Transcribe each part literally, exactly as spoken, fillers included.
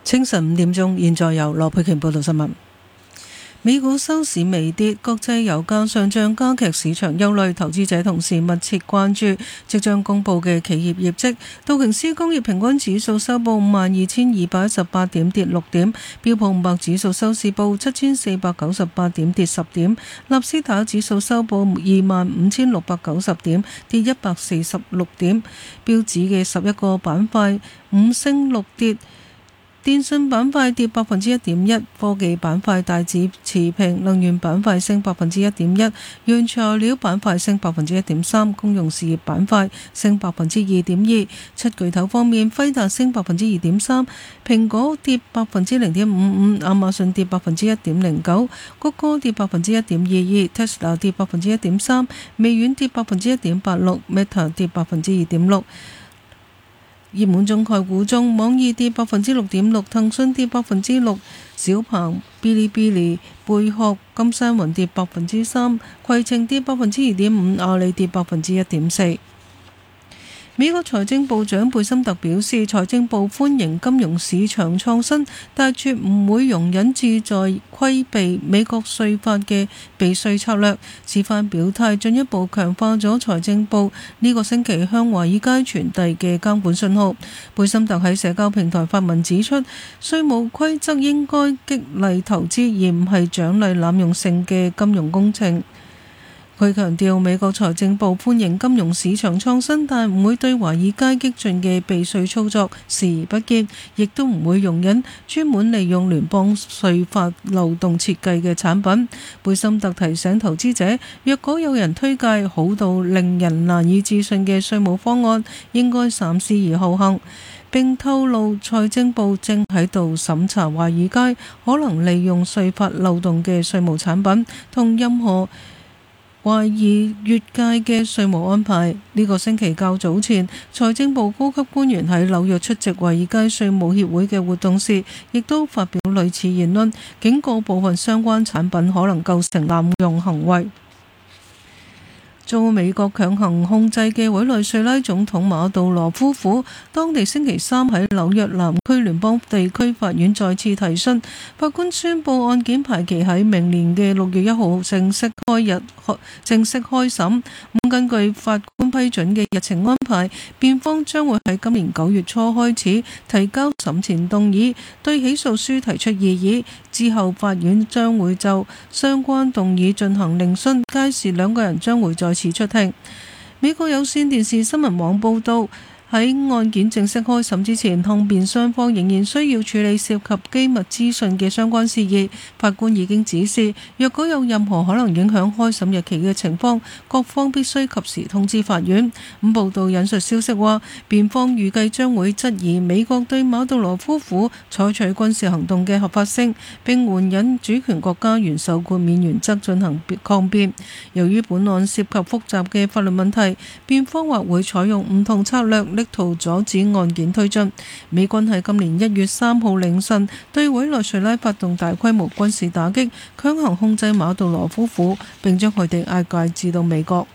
清晨五點鐘，現在由羅佩瓊報道新聞。美股收市微跌，國際油價上漲加劇市場憂慮，投資者同時密切關注即將公佈嘅企業業績。道瓊斯工業平均指數收報五萬二千二百一十八點，跌六點；標普五百指數收市報七千四百九十八點，跌十點；納斯達克指數收報二萬五千六百九十點，跌一百四十六點。標指嘅十一個板塊五升六跌。電信板塊跌百分之一點一，科技板塊大致持平，能源板塊升百分之一點一，原材料板塊升百分之一點三，公用事業板塊升百分之二點二。七巨頭方面，輝達升百分之二點三，蘋果跌百分之零點五五，亞馬遜跌百分之一點零九，谷歌跌百分之一點二二，Tesla 跌百分之一點三，微軟跌百分之一點八六 ，Meta 跌百分之二點六。熱門中概股中，網易跌百分之六點六，騰訊跌百分之六，小鵬、嗶哩嗶哩、貝殼、金山雲跌百分之三，攜程跌百分之二點五，阿里跌百分之一點四。美國財政部長貝森特表示，財政部歡迎金融市場創新，但絕唔會容忍旨在規避美國稅法嘅避稅策略。此番表態進一步強化咗財政部呢個星期向華爾街傳遞嘅監管信號。貝森特喺社交平台發文指出，稅務規則應該激勵投資，而唔係獎勵濫用性嘅金融工程。佢強調，美國財政部歡迎金融市場創新，但唔會對華爾街激進嘅避稅操作視而不見，亦都唔會容忍專門利用聯邦稅法漏洞設計嘅產品。貝森特提醒投資者，若果有人推介好到令人難以置信嘅稅務方案，應該三思而後行。並透露財政部正喺度審查華爾街可能利用稅法漏洞嘅稅務產品，同任何懷疑越界嘅稅務安排。呢個星期較早前，財政部高級官員喺紐約出席華爾街稅務協會嘅活動時，亦都發表類似言論，警告部分相關產品可能構成濫用行為。遭美國強行控制嘅委內瑞拉總統馬杜羅夫婦，當地星期三喺紐約南區聯邦地區法院再次提訊，法官宣布案件排期喺明年嘅六月一號正式開日正式開審。咁根據法官批准嘅日程安排，辯方將會喺今年九月初開始提交審前動議，對起訴書提出異議。之後法院將會就相關動議進行聆訊，屆時兩個人將會再次出庭。美國有線電視新聞網報道，喺案件正式開審之前，控辯雙方仍然需要處理涉及機密資訊嘅相關事宜。法官已經指示，若果有任何可能影響開審日期嘅情況，各方必須及時通知法院。咁報道引述消息話，辯方預計將會質疑美國對馬杜羅夫婦採取軍事行動嘅合法性，並援引主權國家元首豁免原則進行抗辯。由於本案涉及複雜嘅法律問題，辯方或會採用唔同策略，力圖阻止案件推進。美軍喺今年一月三號凌晨對委內瑞拉發動大規模軍事打擊，強行控制馬杜羅夫婦，並將佢哋押解至到美國。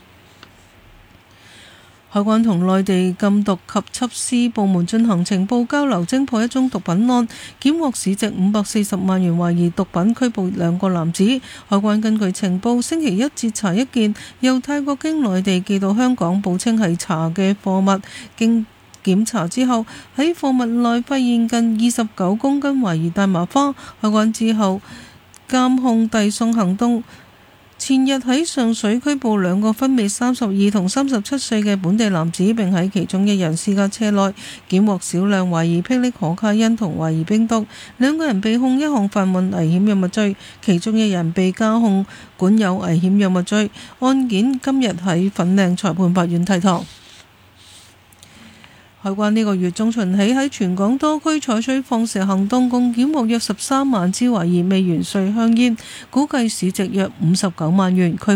海關同內地禁毒及緝私部門進行情報交流，偵破一宗毒品案，檢獲市值五百四十萬元懷疑毒品，拘捕兩個男子。海關根據情報，星期一截查一件由泰國經內地寄到香港，報稱係茶嘅貨物，經檢查之後喺貨物內發現近二十九公斤懷疑大麻花。海關之後監控遞送行動。前日喺上水拘捕兩個分別三十二同三十七歲嘅本地男子，並喺其中一人私家車內檢獲少量懷疑霹靂可卡因同懷疑冰毒。兩個人被控一項販運危險藥物罪，其中一人被加控管有危險藥物罪。案件今日喺粉嶺裁判法院提堂。海關呢個月中旬起喺全港多區採取放蛇行動，共檢獲約十三萬支懷疑未完稅香煙，估計市值約五十九萬元。